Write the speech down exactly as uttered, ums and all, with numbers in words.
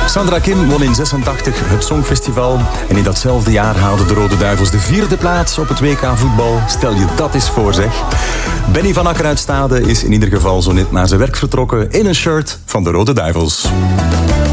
Sandra Kim won in zesentachtig het Songfestival. En in datzelfde jaar haalden de Rode Duivels de vierde plaats op het W K voetbal. Stel je dat eens voor, zeg. Benny van Akker uit Stade is in ieder geval zo net naar zijn werk vertrokken in een shirt van de Rode Duivels.